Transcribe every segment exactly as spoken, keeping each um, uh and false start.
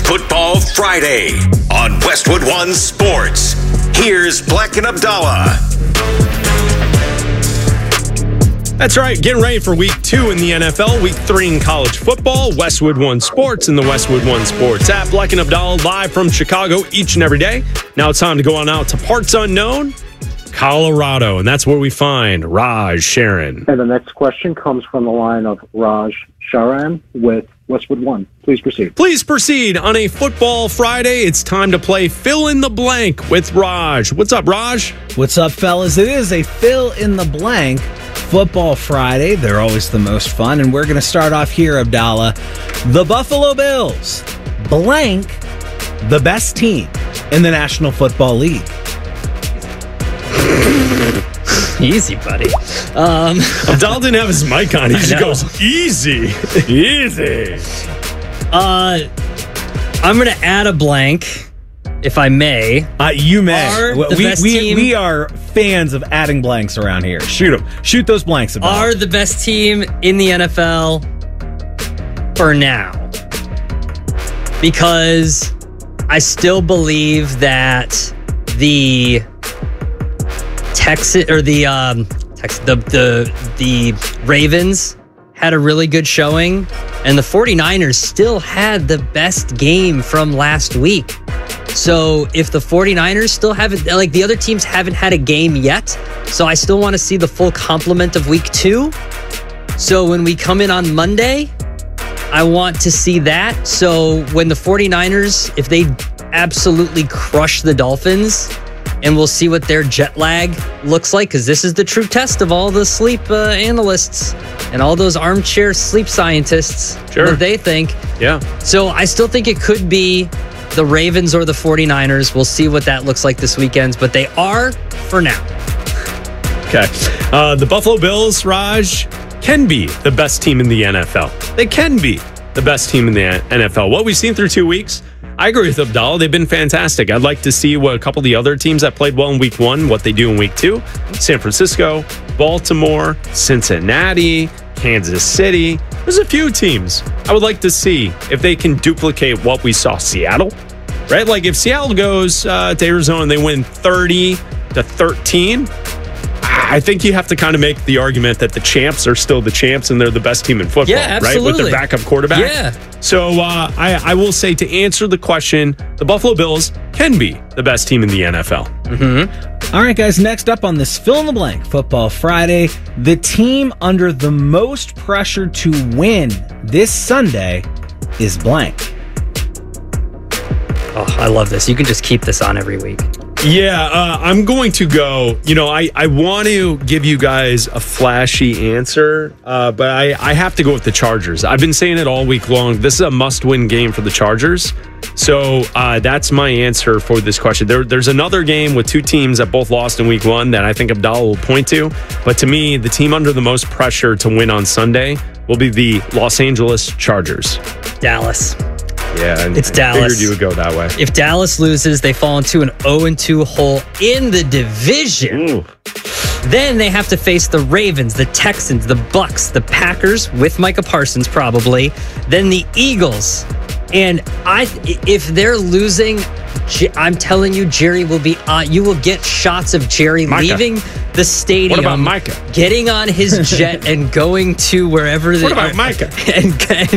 Football Friday on Westwood One Sports. Here's Black and Abdallah. That's right, getting ready for week two in the N F L, week three in college football, Westwood One Sports and the Westwood One Sports app. Black and Abdallah live from Chicago each and every day. Now it's time to go on out to parts unknown, Colorado, and that's where we find Raj Sharon. And the next question comes from the line of Raj Sharan with Westwood One. Please proceed. Please proceed. On a Football Friday, it's time to play Fill in the Blank with Raj. What's up, Raj? What's up, fellas? It is a Fill in the Blank Football Friday. They're always the most fun, and we're going to start off here, Abdallah. The Buffalo Bills blank the best team in the National Football League. Easy, buddy. Um, Abdallah didn't have his mic on. He just goes, easy. Easy. Uh, I'm going to add a blank, if I may. Uh, you may. Are we, the best we, team, we are fans of adding blanks around here. Shoot them. Shoot those blanks, Abdallah. Are the best team in the N F L for now. Because I still believe that the Texas or the um Texas, the the the Ravens had a really good showing, and the 49ers still had the best game from last week. So if the 49ers still haven't, like the other teams haven't had a game yet, so I still want to see the full complement of week two. So when we come in on Monday, I want to see that. So when the 49ers, if they absolutely crush the Dolphins, and we'll see what their jet lag looks like, because this is the true test of all the sleep uh, analysts and all those armchair sleep scientists. Sure. What they think. Yeah. So I still think it could be the Ravens or the 49ers. We'll see what that looks like this weekend, but they are for now. Okay. Uh, the Buffalo Bills, Raj, can be the best team in the N F L. They can be the best team in the N F L. What we've seen through two weeks, I agree with Abdallah. They've been fantastic. I'd like to see what a couple of the other teams that played well in week one, what they do in week two. San Francisco, Baltimore, Cincinnati, Kansas City. There's a few teams I would like to see if they can duplicate what we saw. Seattle, right? Like if Seattle goes uh, to Arizona and they win thirty to thirteen, I think you have to kind of make the argument that the champs are still the champs and they're the best team in football, Yeah, right? With their backup quarterback. Yeah. So uh, I, I will say, to answer the question, the Buffalo Bills can be the best team in the N F L. Mm-hmm. All right, guys, next up on this Fill in the Blank Football Friday, the team under the most pressure to win this Sunday is blank. Oh, I love this. You can just keep this on every week. Yeah, uh, I'm going to go, you know, I, I want to give you guys a flashy answer, uh, but I, I have to go with the Chargers. I've been saying it all week long. This is a must-win game for the Chargers. So uh, that's my answer for this question. There, there's another game with two teams that both lost in week one that I think Abdallah will point to. But to me, the team under the most pressure to win on Sunday will be the Los Angeles Chargers. Dallas. Yeah, It's I Dallas. figured you would go that way. If Dallas loses, they fall into an oh and two hole in the division. Ooh. Then they have to face the Ravens, the Texans, the Bucks, the Packers with Micah Parsons probably, then the Eagles. And I, if they're losing, I'm telling you, Jerry will be on. You will get shots of Jerry Micah. leaving the stadium. What about Micah? Getting on his jet and going to wherever. What about Micah? And,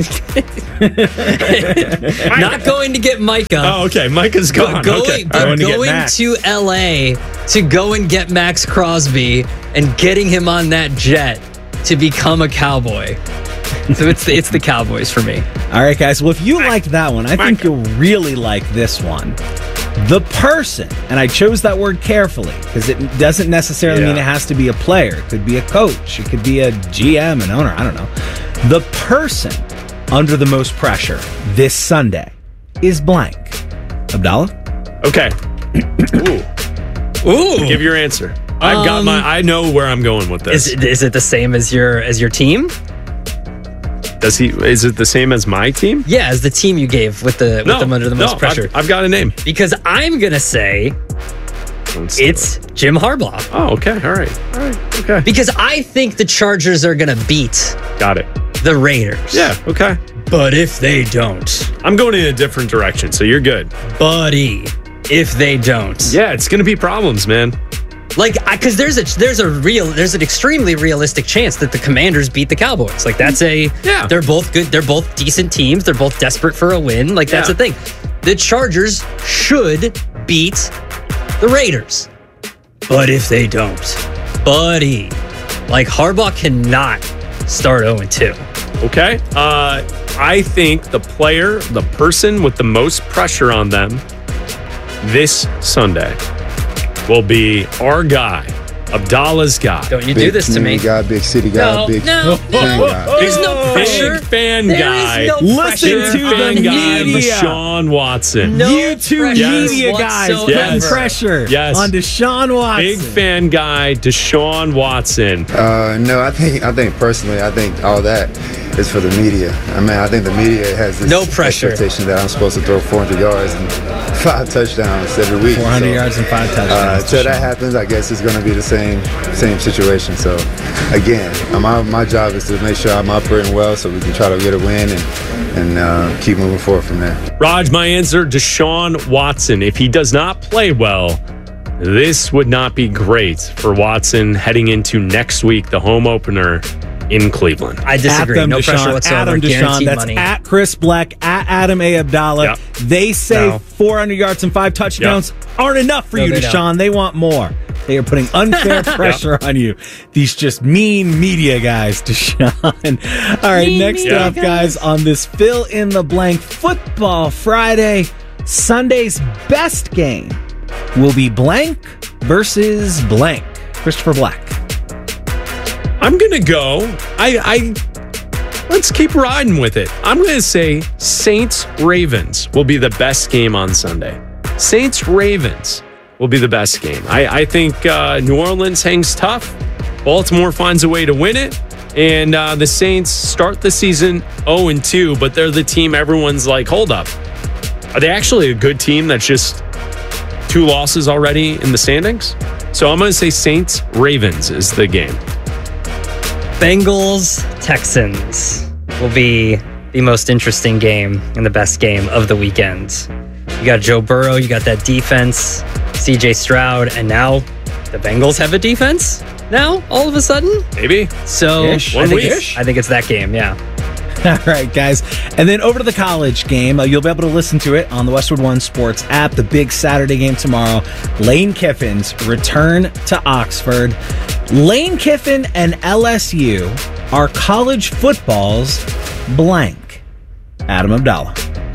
and not going to get Micah. Oh, okay. Micah's gone. But going, okay. but Going to get going Max. to L A to go and get Max Crosby and getting him on that jet to become a Cowboy. So it's the, it's the Cowboys for me. All right, guys. Well, if you liked that one, I think you'll really like this one. The person, and I chose that word carefully because it doesn't necessarily Yeah. mean it has to be a player. It could be a coach. It could be a G M, an owner. I don't know. The person under the most pressure this Sunday is blank. Abdallah? Okay. Ooh. Ooh, Give your answer. I've got Um, my. I know where I'm going with this. is it, is it the same as your as your team? Does he? Is it the same as my team? Yeah, as the team you gave with the with No, them under the most no, pressure. I've, I've got a name. Because I'm gonna say it's Jim Harbaugh. Oh, okay. All right. All right. Okay. Because I think the Chargers are gonna beat Got it. the Raiders. Yeah. Okay. But if they don't, I'm going in a different direction, so you're good. buddy, if they don't. Yeah, it's going to be problems, man. Like, because there's a there's a real there's an extremely realistic chance that the Commanders beat the Cowboys. Like, that's a Yeah. They're both good. They're both decent teams. They're both desperate for a win. Like, that's Yeah. the thing. The Chargers should beat the Raiders. But if they don't, buddy, like, Harbaugh cannot start oh and two. Okay. Uh, I think the player, the person with the most pressure on them this Sunday will be our guy, Abdallah's guy. Don't you Big do this to me? community guy, big city guy, No, big no, fan no. guy. There's no pressure. Big fan There guy. is no Listen pressure. to the fan guy, media. Deshaun Watson. No you two pressure media guys whatsoever. putting Yes. pressure Yes. on Deshaun Watson. Big fan guy, Deshaun Watson. Uh, no, I think I think personally, I think all that is for the media. I mean, I think the media has this No pressure. expectation that I'm supposed to throw four hundred yards and five touchdowns every week. four hundred So, yards and five Uh, touchdowns. until that happens, I guess it's going to be the same same situation. So, again, my my job is to make sure I'm operating well, so we can try to get a win and and uh, keep moving forward from there. Raj, my answer, Deshaun Watson. If he does not play well, this would not be great for Watson heading into next week, the home opener in Cleveland. I disagree. At them, No Deshaun, pressure whatsoever. Adam Deshaun. Guaranteed That's money. at Chris Black, at Adam A. Abdallah. Yep. They say No. four hundred yards and five touchdowns aren't enough for No, you, they Deshaun. They want more. They are putting unfair pressure on you. These just mean media guys, Deshaun. All right, Mean next media up, guys, on this fill in the blank Football Friday, Sunday's best game will be blank versus blank. Christopher Black. I'm going to go. I, I let's keep riding with it. I'm going to say Saints Ravens will be the best game on Sunday. Saints Ravens will be the best game. I, I think uh, New Orleans hangs tough. Baltimore finds a way to win it. And uh, the Saints start the season oh and two, but they're the team everyone's like, hold up. Are they actually a good team that's just two losses already in the standings? So I'm going to say Saints Ravens is the game. Bengals Texans will be the most interesting game and the best game of the weekend. You got Joe Burrow, you got that defense, C J Stroud, and now the Bengals have a defense now all of a sudden. Maybe. So Ish. I One think, week. it's, I think it's that game, yeah. All right, guys. And then over to the college game. Uh, you'll be able to listen to it on the Westwood One Sports app. The big Saturday game tomorrow. Lane Kiffin's return to Oxford. Lane Kiffin and L S U are college football's blank. Adam Abdallah.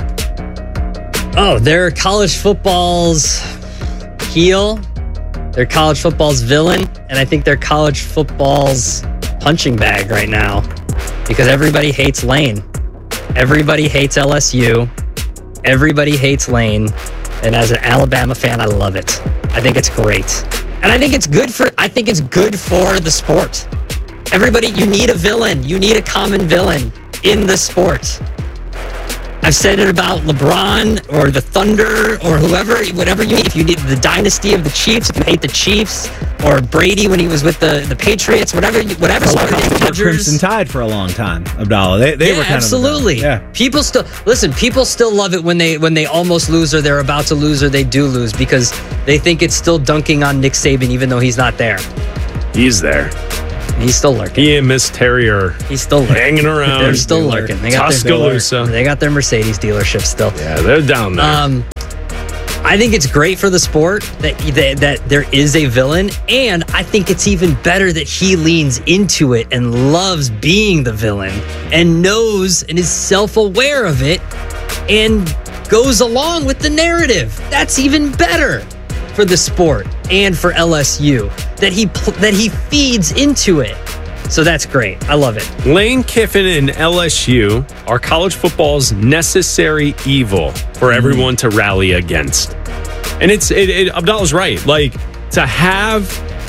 Oh, they're college football's heel. They're college football's villain. And I think they're college football's punching bag right now. Because everybody hates Lane. Everybody hates L S U. Everybody hates Lane. And as an Alabama fan, I love it. I think it's great. And I think it's good for I think it's good for the sport. Everybody, you need a villain. You need a common villain in the sport. I've said it about LeBron or the Thunder or whoever, whatever you need. If you need the dynasty of the Chiefs, if you hate the Chiefs, or Brady when he was with the, the Patriots, whatever, whatever. The Crimson Tide for a long time, Abdallah. They, they yeah, were kind absolutely. of yeah. People still listen. People still love it when they when they almost lose or they're about to lose or they do lose because they think it's still dunking on Nick Saban even though he's not there. He's there. He's still lurking. He and Miss Terrier He's still lurking. hanging around. They're still lurking. They got their Tuscaloosa. they got their Mercedes dealership still. Yeah, they're down there. Um, I think it's great for the sport that, that that there is a villain, and I think it's even better that he leans into it and loves being the villain and knows and is self-aware of it and goes along with the narrative. That's even better for the sport and for L S U that he pl- that he feeds into it. So that's great. I love it. Lane Kiffin and L S U are college football's necessary evil for everyone to rally against. And it's it, it Abdallah's right. Like, to have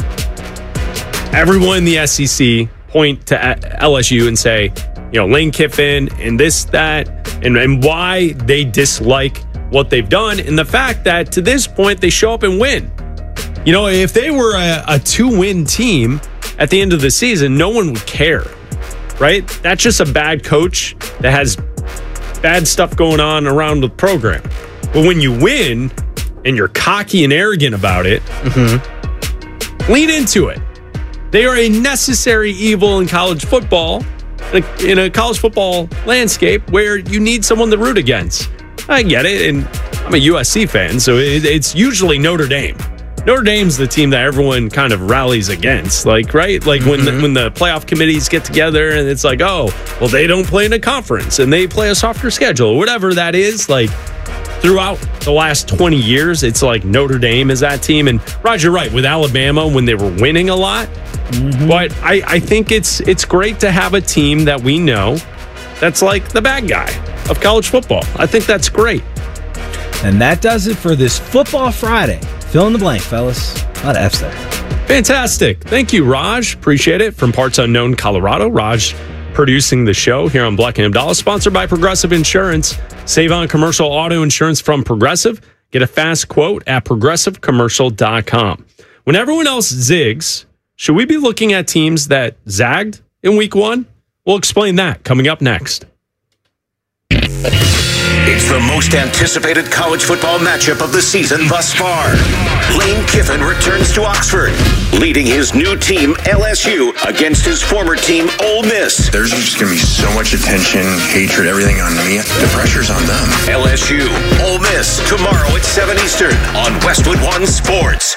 everyone in the S E C point to L S U and say, you know, Lane Kiffin and this, that, and, and why they dislike what they've done, and the fact that to this point they show up and win. You know, if they were a, a two-win team at the end of the season, no one would care, right? That's just a bad coach that has bad stuff going on around the program. But when you win and you're cocky and arrogant about it, mm-hmm. lean into it. They are a necessary evil in college football, in a college football landscape where you need someone to root against. I get it, and I'm a U S C fan, so it's usually Notre Dame. Notre Dame's the team that everyone kind of rallies against, like, right? Like when Mm-hmm. the, when the playoff committees get together and it's like, oh, well, they don't play in a conference and they play a softer schedule, whatever that is. Like throughout the last twenty years, it's like Notre Dame is that team. And Roger, right, with Alabama when they were winning a lot. Mm-hmm. But I, I think it's it's great to have a team that we know that's like the bad guy of college football. I think that's great. And that does it for this Football Friday. Fill in the blank, fellas. A lot of F's there. Fantastic. Thank you, Raj. Appreciate it. From Parts Unknown, Colorado. Raj producing the show here on Black and Abdallah. Sponsored by Progressive Insurance. Save on commercial auto insurance from Progressive. Get a fast quote at progressive commercial dot com. When everyone else zigs, should we be looking at teams that zagged in week one? We'll explain that coming up next. It's the most anticipated college football matchup of the season thus far. Lane Kiffin returns to Oxford, leading his new team, L S U, against his former team, Ole Miss. There's just going to be so much attention, hatred, everything on me. The pressure's on them. L S U, Ole Miss, tomorrow at seven Eastern on Westwood One Sports.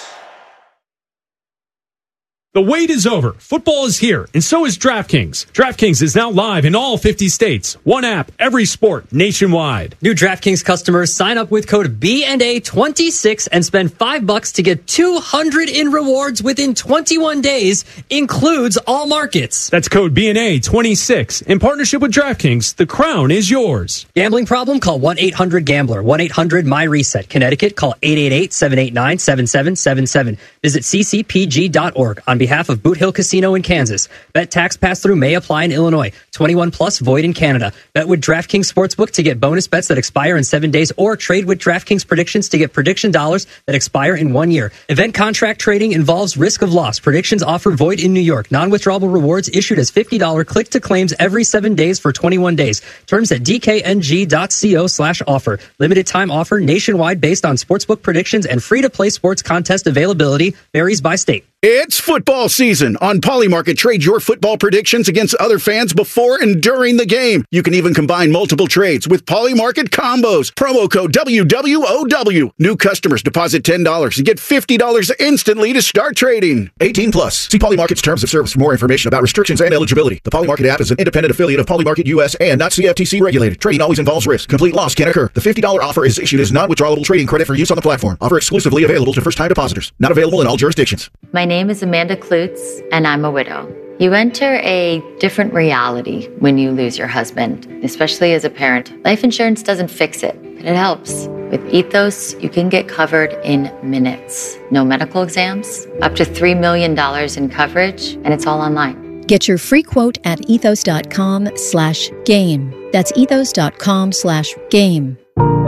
The wait is over. Football is here, and so is DraftKings. DraftKings is now live in all fifty states. One app, every sport, nationwide. New DraftKings customers sign up with code B and A twenty-six and spend five bucks to get two hundred in rewards within twenty-one days. Includes all markets. That's code B and A twenty-six. In partnership with DraftKings, the crown is yours. Gambling problem? Call one eight hundred gambler. one eight hundred my reset. Connecticut, call eight eight eight, seven eight nine, seven seven seven seven. Visit c c p g dot org. On behalf of Boot Hill Casino in Kansas. Bet tax pass-through may apply in Illinois. twenty-one plus void in Canada. Bet with DraftKings Sportsbook to get bonus bets that expire in seven days or trade with DraftKings Predictions to get prediction dollars that expire in one year. Event contract trading involves risk of loss. Predictions offered void in New York. Non-withdrawable rewards issued as fifty dollars click-to-claims every seven days for twenty-one days. Terms at d k n g dot co slash offer. Limited time offer nationwide based on sportsbook predictions and free-to-play sports contest availability varies by state. It's football season. On Polymarket, trade your football predictions against other fans before and during the game. You can even combine multiple trades with Polymarket combos. Promo code W W O W. New customers deposit ten dollars and get fifty dollars instantly to start trading. eighteen plus. See Polymarket's terms of service for more information about restrictions and eligibility. The Polymarket app is an independent affiliate of Polymarket U S and not C F T C regulated. Trading always involves risk. Complete loss can occur. The fifty dollars offer is issued as non-withdrawable trading credit for use on the platform. Offer exclusively available to first-time depositors. Not available in all jurisdictions. My name is Amanda Klutz, and I'm a widow. You enter a different reality when you lose your husband, especially as a parent. Life insurance doesn't fix it, but it helps. With Ethos, you can get covered in minutes. No medical exams, up to three million dollars in coverage, and it's all online. Get your free quote at ethos.com slash game. That's ethos.com slash game.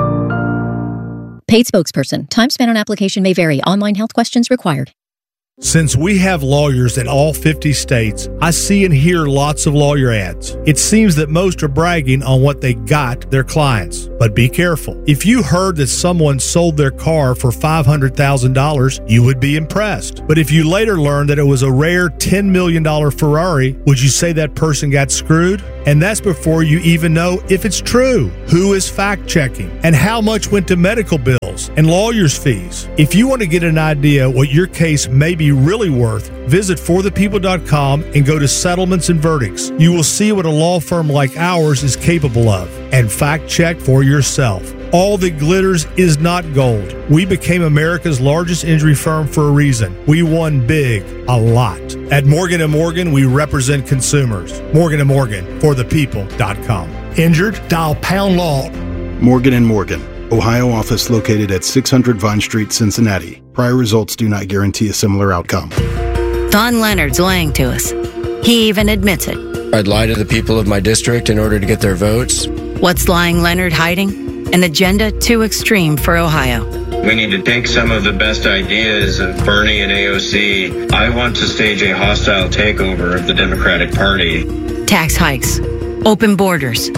Paid spokesperson. Time spent on application may vary. Online health questions required. Since we have lawyers in all fifty states, I see and hear lots of lawyer ads. It seems that most are bragging on what they got their clients. But be careful. If you heard that someone sold their car for five hundred thousand dollars, you would be impressed. But if you later learned that it was a rare ten million dollars Ferrari, would you say that person got screwed? And that's before you even know if it's true. Who is fact-checking? And how much went to medical bills and lawyers' fees? If you want to get an idea what your case may be really worth, visit for the people dot com and go to settlements and verdicts. You will see what a law firm like ours is capable of, and fact check for yourself. All that glitters is not gold. We became America's largest injury firm for a reason. We won big, a lot. At Morgan and Morgan, we represent consumers. Morgan and Morgan, for the people dot com. Injured? Dial pound law. Morgan and Morgan, Ohio office located at six hundred Vine Street, Cincinnati. Prior results do not guarantee a similar outcome. Don Leonard's lying to us. He even admits it. I'd lie to the people of my district in order to get their votes. What's lying Leonard hiding? An agenda too extreme for Ohio. We need to take some of the best ideas of Bernie and A O C. I want to stage a hostile takeover of the Democratic Party. Tax hikes, open borders,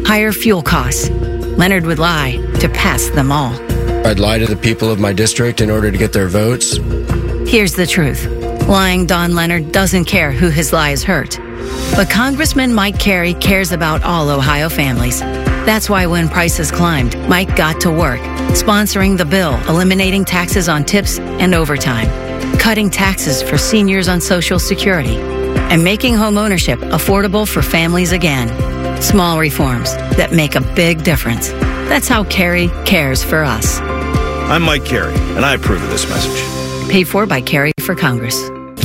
higher fuel costs. Leonard would lie to pass them all. I'd lie to the people of my district in order to get their votes. Here's the truth. Lying Don Leonard doesn't care who his lies hurt. But Congressman Mike Carey cares about all Ohio families. That's why when prices climbed, Mike got to work, sponsoring the bill, eliminating taxes on tips and overtime, cutting taxes for seniors on Social Security, and making homeownership affordable for families again. Small reforms that make a big difference. That's how Carey cares for us. I'm Mike Carey, and I approve of this message. Paid for by Carey for Congress.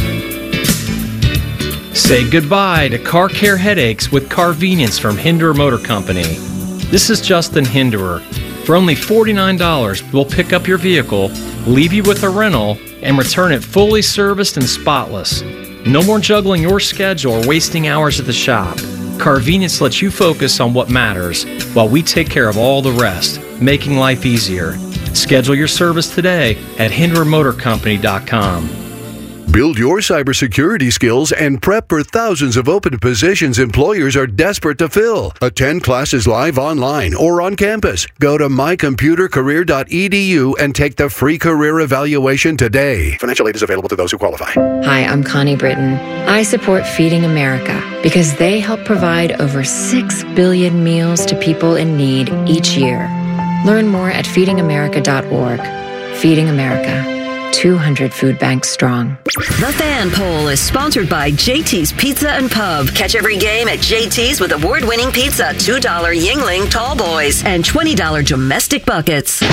Say goodbye to car care headaches with Carvenience from Hinderer Motor Company. This is Justin Hinderer. For only forty-nine dollars, we'll pick up your vehicle, leave you with a rental, and return it fully serviced and spotless. No more juggling your schedule or wasting hours at the shop. Carvenience lets you focus on what matters while we take care of all the rest, making life easier. Schedule your service today at hinderer motor company dot com. Build your cybersecurity skills and prep for thousands of open positions employers are desperate to fill. Attend classes live online or on campus. Go to my computer career dot e d u and take the free career evaluation today. Financial aid is available to those who qualify. Hi, I'm Connie Britton. I support Feeding America because they help provide over six billion meals to people in need each year. Learn more at feeding america dot org. Feeding America. two hundred food banks strong. The Fan Poll is sponsored by J T's Pizza and Pub. Catch every game at J T's with award-winning pizza, two dollar Yingling Tall Boys, and twenty dollar domestic buckets.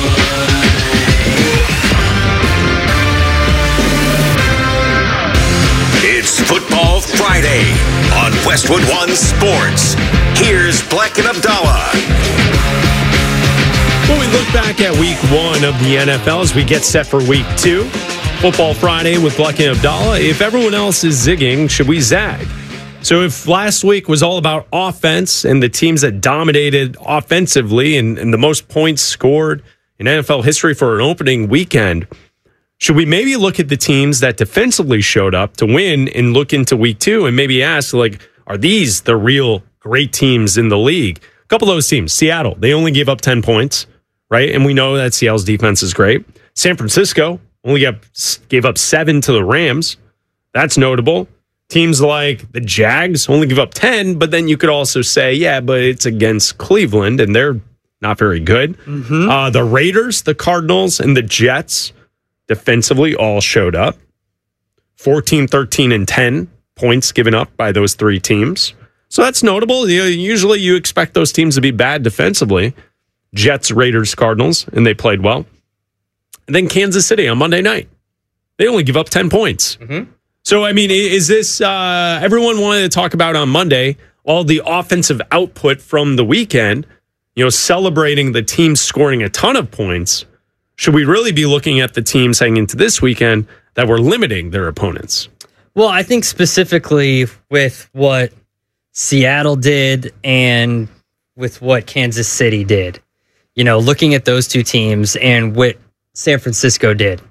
It's Football Friday on Westwood One Sports. Here's Black and Abdallah. When we look back at week one of the N F L as we get set for week two, Football Friday with Black and Abdallah, if everyone else is zigging, should we zag? So if last week was all about offense and the teams that dominated offensively and, and the most points scored in N F L history for an opening weekend, should we maybe look at the teams that defensively showed up to win and look into week two and maybe ask, like, are these the real great teams in the league? A couple of those teams, Seattle, they only gave up ten points. Right, and we know that Seattle's defense is great. San Francisco only got, gave up seven to the Rams. That's notable. Teams like the Jags only give up ten, but then you could also say, yeah, but it's against Cleveland, and they're not very good. Mm-hmm. Uh, the Raiders, the Cardinals, and the Jets defensively all showed up. fourteen, thirteen, and ten points given up by those three teams. So that's notable. You know, usually you expect those teams to be bad defensively. Jets, Raiders, Cardinals, and they played well. And then Kansas City on Monday night. They only give up ten points. Mm-hmm. So, I mean, is this, uh, everyone wanted to talk about on Monday, all the offensive output from the weekend, you know, celebrating the team scoring a ton of points. Should we really be looking at the teams heading into this weekend that were limiting their opponents? Well, I think specifically with what Seattle did and with what Kansas City did. You know, looking at those two teams and what San Francisco did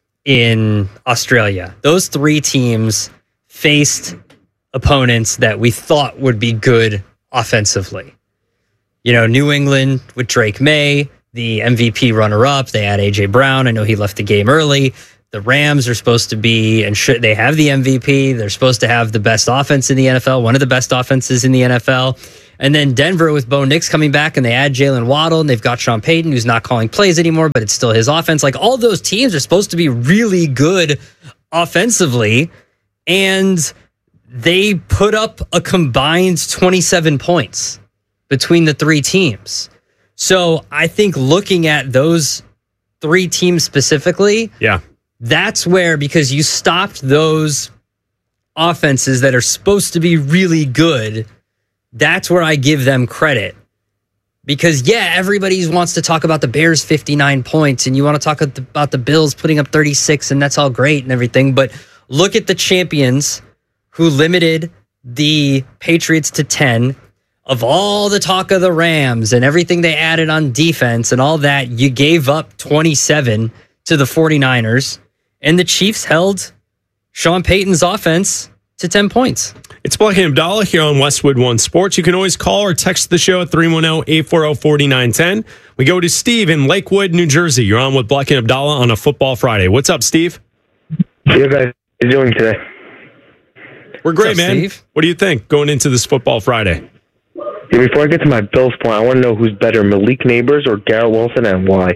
in Australia, those three teams faced opponents that we thought would be good offensively. You know, New England with Drake May, the M V P runner-up. They had A J Brown. I know he left the game early. The Rams are supposed to be, and should they have the M V P? They're supposed to have the best offense in the N F L, one of the best offenses in the N F L. And then Denver with Bo Nix coming back, and they add Jalen Waddle, and they've got Sean Payton, who's not calling plays anymore, but it's still his offense. Like, all those teams are supposed to be really good offensively, and they put up a combined twenty-seven points between the three teams. So I think looking at those three teams specifically, yeah, that's where, because you stopped those offenses that are supposed to be really good, that's where I give them credit. Because, yeah, everybody wants to talk about the Bears' fifty-nine points, and you want to talk about the Bills putting up thirty-six, and that's all great and everything. But look at the champions who limited the Patriots to ten. Of all the talk of the Rams and everything they added on defense and all that, you gave up twenty-seven to the 49ers, and the Chiefs held Sean Payton's offense to ten points. It's Black and Abdallah here on Westwood One Sports. You can always call or text the show at three one zero, eight four zero, four nine one zero. We go to Steve in Lakewood, New Jersey. You're on with Black and Abdallah on a Football Friday. What's up, Steve? How you guys doing today? We're great, up, man. Steve? What do you think going into this Football Friday? Yeah, before I get to my Bills point, I want to know who's better, Malik Neighbors or Garrett Wilson, and why?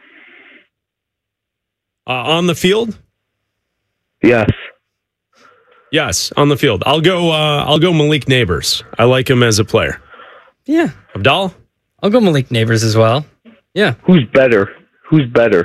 Uh, on the field? Yes. Yes, on the field. I'll go. Uh, I'll go Malik Neighbors. I like him as a player. Yeah, Abdallah. I'll go Malik Neighbors as well. Yeah. Who's better? Who's better?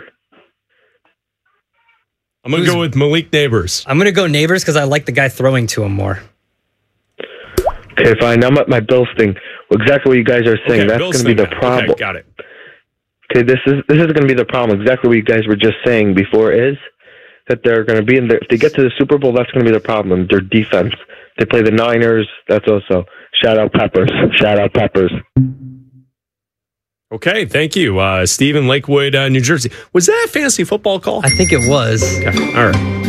I'm gonna go with Malik Neighbors. I'm gonna go Neighbors because I like the guy throwing to him more. Okay, fine. Now I'm at my Bills thing. Exactly what you guys are saying. Okay, That's Bills going to be thing the now. problem. Okay, got it. Okay, this is this is going to be the problem. Exactly what you guys were just saying before is that they're going to be in there. If they get to the Super Bowl, that's going to be the problem. Their defense. They play the Niners. That's also shout out Peppers. Shout out Peppers. Okay, thank you, uh, Steve in Lakewood, uh, New Jersey. Was that a fantasy football call? I think it was. Okay, all right.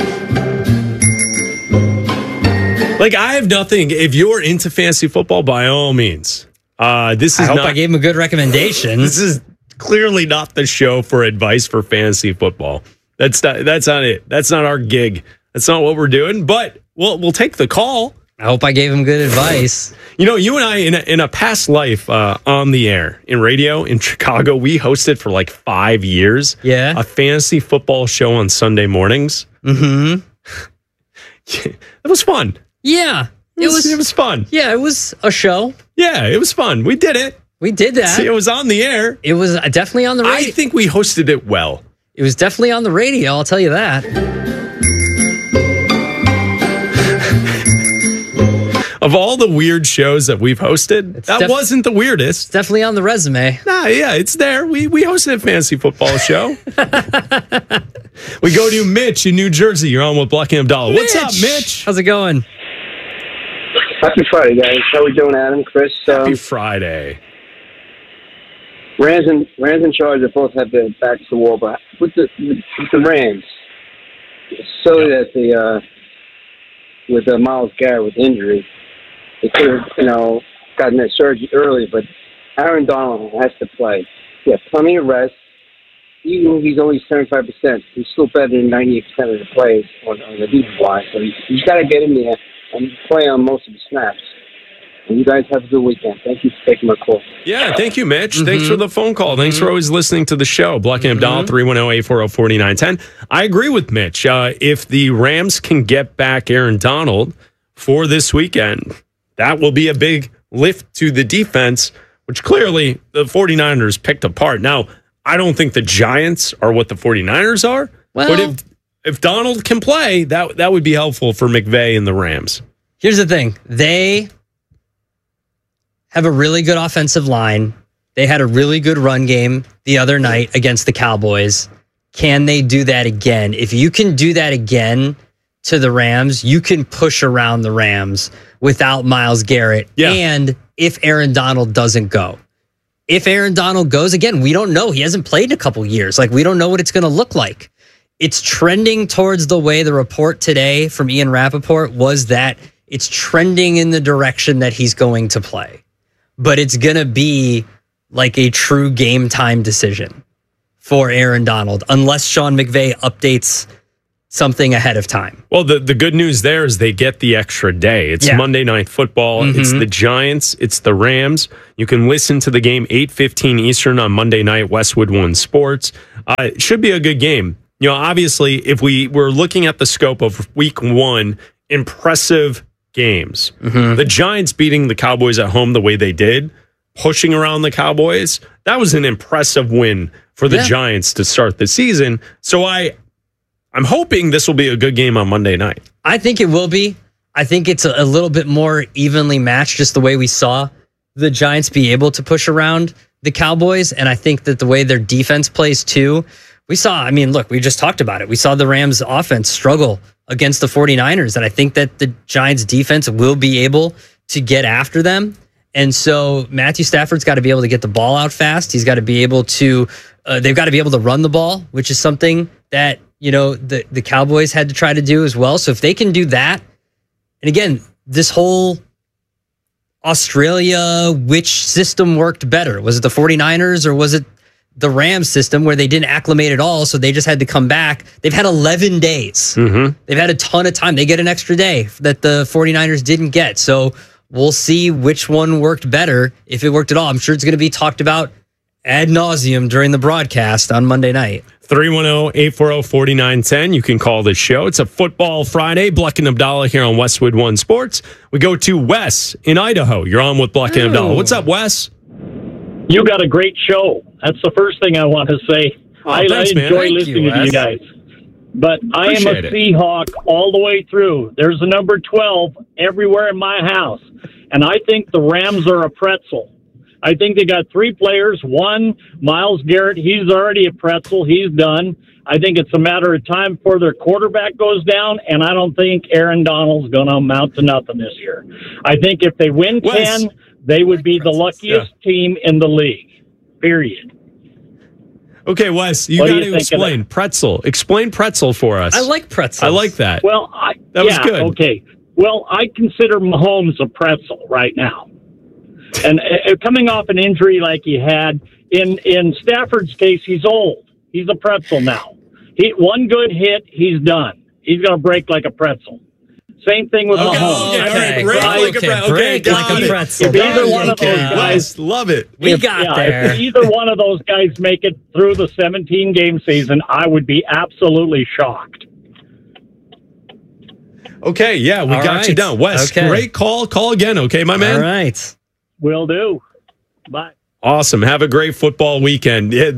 Like, I have nothing. If you're into fantasy football, by all means. Uh, this is I hope not, I gave him a good recommendation. This is clearly not the show for advice for fantasy football. That's not. That's not it. That's not our gig. That's not what we're doing. But we'll we'll take the call. I hope I gave him good advice. You know, you and I in a, in a past life uh, on the air in radio in Chicago, we hosted for like five years. Yeah, a fantasy football show on Sunday mornings. Mm-hmm. It was fun. Yeah, it was. It was fun. Yeah, it was a show. Yeah, it was fun. We did it. We did that. See, it was on the air. It was definitely on the radio. I think we hosted it well. It was definitely on the radio, I'll tell you that. Of all the weird shows that we've hosted, It's that def- wasn't the weirdest. It's definitely on the resume. Nah, yeah, it's there. We we hosted a fantasy football show. We go to Mitch in New Jersey. You're on with Black and Abdallah. What's up, Mitch? How's it going? Happy Friday, guys. How we doing, Adam, Chris? Happy Um, Friday. Rams and Rams and Chargers both have their backs to the wall, but with the with the Rams, it's silly that the uh, with uh, Myles Garrett with injury, they could have you know gotten that surgery early, but Aaron Donald has to play. He has plenty of rest. Even if he's only seventy-five percent, he's still better than ninety-eight percent of the plays on, on the deep line. So he's, he's got to get in there and play on most of the snaps. And you guys have a good weekend. Thank you for taking my call. Yeah, thank you, Mitch. Mm-hmm. Thanks for the phone call. Thanks for always listening to the show. Black and Abdallah, three one zero, eight four zero, four nine one zero. I agree with Mitch. Uh, if the Rams can get back Aaron Donald for this weekend, that will be a big lift to the defense, which clearly the 49ers picked apart. Now, I don't think the Giants are what the 49ers are, Well- but if if Donald can play, that that would be helpful for McVay and the Rams. Here's the thing. They have a really good offensive line. They had a really good run game the other night against the Cowboys. Can they do that again? If you can do that again to the Rams, you can push around the Rams without Myles Garrett. Yeah. And if Aaron Donald doesn't go. If Aaron Donald goes, again, we don't know. He hasn't played in a couple years. Like, we don't know what it's going to look like. It's trending towards the way the report today from Ian Rappaport was that it's trending in the direction that he's going to play. But it's going to be like a true game time decision for Aaron Donald, unless Sean McVay updates something ahead of time. Well, the, the good news there is they get the extra day. It's Yeah. Monday Night Football. Mhm. It's the Giants. It's the Rams. You can listen to the game eight fifteen Eastern on Monday night, Westwood One Sports. Uh, it should be a good game. You know, obviously, if we were looking at the scope of week one, impressive games. Mm-hmm. The Giants beating the Cowboys at home the way they did, pushing around the Cowboys, that was an impressive win for the Yeah. Giants to start the season. So I, I'm hoping this will be a good game on Monday night. I think it will be. I think it's a, a little bit more evenly matched, just the way we saw the Giants be able to push around the Cowboys. And I think that the way their defense plays too, we saw, I mean, look, we just talked about it. We saw the Rams offense struggle against the 49ers. And I think that the Giants defense will be able to get after them. And so Matthew Stafford's got to be able to get the ball out fast. He's got to be able to, uh, they've got to be able to run the ball, which is something that, you know, the, the Cowboys had to try to do as well. So if they can do that, And again, this whole Australia, which system worked better? Was it the 49ers or was it the Rams system where they didn't acclimate at all, so they just had to come back? They've had eleven days. Mm-hmm. They've had a ton of time. They get an extra day that the 49ers didn't get. So we'll see which one worked better, if it worked at all. I'm sure it's going to be talked about ad nauseum during the broadcast on Monday night. three one zero, eight four zero, four nine one zero. You can call the show. It's a Football Friday. Bleck and Abdallah here on Westwood One Sports. We go to Wes in Idaho. You're on with Bleck and Abdallah. What's up, Wes? You got a great show. That's the first thing I want to say. Oh, I, thanks, I man. enjoy Thank listening you, to you Wes. guys. But I am Appreciate a it. Seahawk all the way through. There's a number twelve everywhere in my house. And I think the Rams are a pretzel. I think they got three players. One, Myles Garrett, he's already a pretzel. He's done. I think it's a matter of time before their quarterback goes down, and I don't think Aaron Donald's going to amount to nothing this year. I think if they win Wes. ten, they would be the luckiest team in the league, period. Okay, Wes, you What do got you to think of explain pretzel. Explain pretzel for us. I like pretzels. I like that. Well, I, That was yeah, good. Okay. Well, I consider Mahomes a pretzel right now. And uh, coming off an injury like he had, in, in Stafford's case, he's old. He's a pretzel now. He One good hit, he's done. He's going to break like a pretzel. Same thing with Okay, Mahomes. okay, all right, break Right? like a pre- okay, break got like a it. pretzel. If either one of Okay. those guys, Wes, love it. We if, got yeah, there. if either one of those guys make it through the seventeen game season, I would be absolutely shocked. Okay, yeah, we All got right. you down. Wes, Okay. great call. Call again, okay, my man? All right. Will do. Bye. Awesome. Have a great football weekend. Yeah,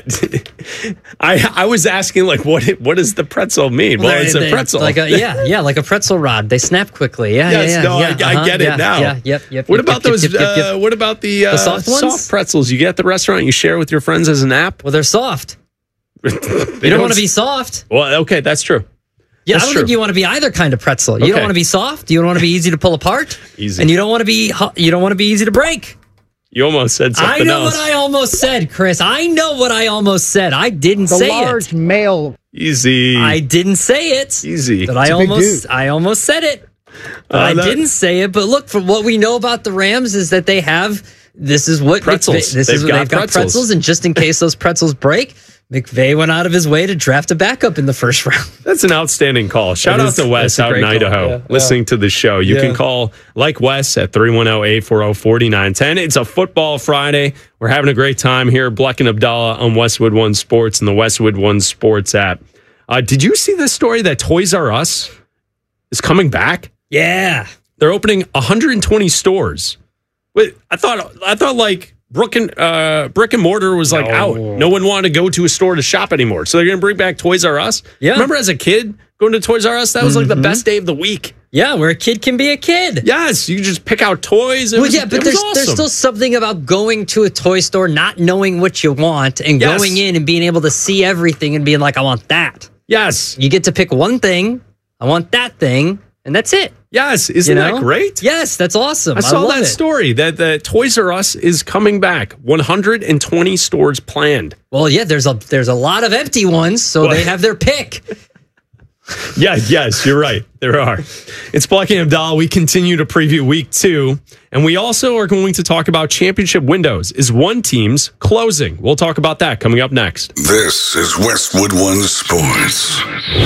that I I was asking like what what does the pretzel mean? Well, They- it's a they- pretzel. Like a, yeah, yeah, like a pretzel rod. They snap quickly. Yeah, Yes, yeah, yeah. no, yeah, I, I uh-huh, get it yeah, now. Yeah, yep, yep. What yep, about yep, those? Yep, yep, yep, Uh, yep. what about the, uh, The soft ones? pretzels you get at the restaurant? You share with your friends as an app. Well, they're soft. They You don't want to be soft. Well, okay, that's true. Yeah, That's I don't true. think you want to be either kind of pretzel. You Okay. don't want to be soft. You don't want to be easy to pull apart. Easy. And you don't want to be hu- you don't want to be easy to break. You almost said I something know else. what I almost said, Chris. I know what I almost said. I didn't The say large it. male. Easy. I didn't say it. Easy. But I It's a big almost dude. I almost said it. But Uh, I that- didn't say it. But look, from what we know about the Rams is that they have this is what Pretzels. McVay, this They've is what got they've got pretzels. pretzels, and just in case those pretzels break, McVay went out of his way to draft a backup in the first round. That's an outstanding call. Shout That out is- to Wes that's a out in great call. Idaho Yeah, listening to the show. You Yeah. can call like Wes at three one zero, eight four zero, four nine one zero. It's a football Friday. We're having a great time here. Bleck and Abdallah on Westwood One Sports and the Westwood One Sports app. Uh, did you see this story that Toys R Us is coming back? Yeah. They're opening one hundred twenty stores. Wait, I thought I thought like brick and uh, brick and mortar was like No. out. No one wanted to go to a store to shop anymore. So they're going to bring back Toys R Us. Yeah. Remember as a kid going to Toys R Us? That was like the best day of the week. Yeah, where a kid can be a kid. Yes, you just pick out toys. It Well, was, yeah, it but was there's awesome. there's still something about going to a toy store, not knowing what you want, and Yes. going in and being able to see everything and being like, I want that. Yes. You get to pick one thing. I want that thing, and that's it. Yes, isn't You know? that great? Yes, that's awesome. I saw love that it. story that the Toys R Us is coming back. one hundred twenty stores planned. Well, yeah, there's a there's a lot of empty ones, so Well- they have their pick. Yeah, yes, you're right. There are. It's Bleck and Abdallah. We continue to preview week two. And we also are going to talk about championship windows. Is one team's closing? We'll talk about that coming up next. This is Westwood One Sports.